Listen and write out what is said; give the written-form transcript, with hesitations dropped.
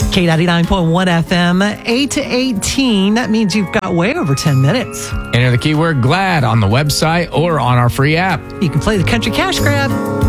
K99.1 FM, 8 to 18. That means you've got way over 10 minutes. Enter the keyword GLAD on the website or on our free app. You can play the Country Cash Grab.